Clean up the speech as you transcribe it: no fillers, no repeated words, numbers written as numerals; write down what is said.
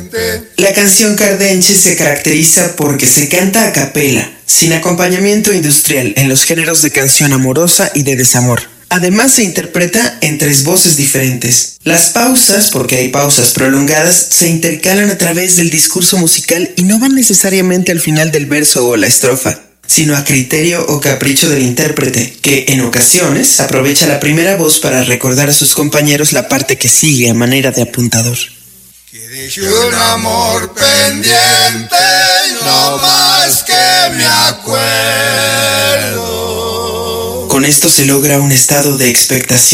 La canción Cardenche se caracteriza porque se canta a capela, sin acompañamiento industrial en los géneros de canción amorosa y de desamor. Además se interpreta en 3 voces diferentes. Las pausas, porque hay pausas prolongadas, se intercalan a través del discurso musical y no van necesariamente al final del verso o la estrofa, sino a criterio o capricho del intérprete, que en ocasiones aprovecha la primera voz para recordar a sus compañeros la parte que sigue a manera de apuntador. Que dejé un amor pendiente, no más que me acuerdo. Con esto se logra un estado de expectación